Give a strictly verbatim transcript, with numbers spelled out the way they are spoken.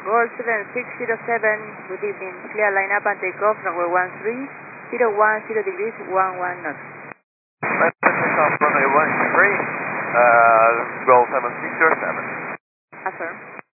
Gold seven six zero seven, good evening. Clear line up and take off, runway one three, zero one zero degrees, one one knots. Right, take off runway one three, uh, Gold seven six zero seven. Affirm.